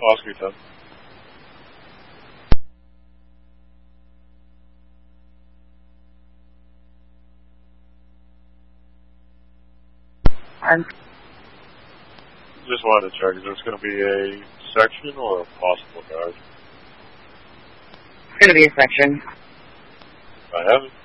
Oscar 10. Just wanted to check, is this going to be a section or a possible guard? It's going to be a section. I have it.